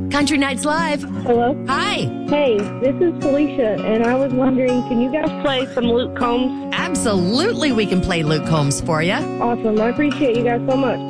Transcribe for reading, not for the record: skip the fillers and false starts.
Country Nights Live. Hello? Hi. Hey, this is Felicia, and I was wondering, can you guys play some Luke Combs? Absolutely, we can play Luke Combs for you. Awesome. I appreciate you guys so much.